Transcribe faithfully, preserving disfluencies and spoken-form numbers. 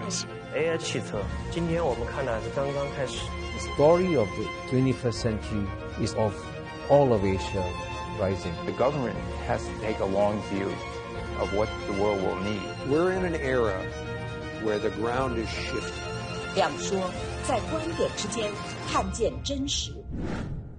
开始。 A I 汽车，今天我们看的是刚刚开始。 The story of the twenty-first century is of all of Asia rising. The government has to take a long view of what the world will need. We're in an era where the ground is shifting. 两说，在观点之间看见真实。